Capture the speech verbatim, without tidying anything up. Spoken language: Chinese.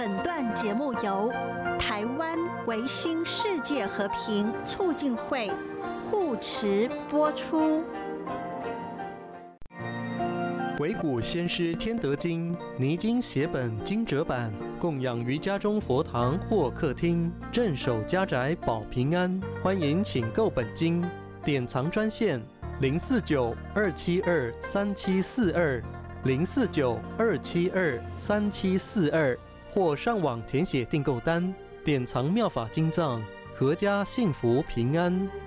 本段节目由台湾维新世界和平促进会护持播出。 维古先师天德经泥金写本精折版，供养于家中佛堂或客厅，镇守家宅保平安。欢迎请购本经，典藏专线零四九二七二三七四二零四九二七二三七四二，或上网填写订购单，典藏妙法经藏，阖家幸福平安。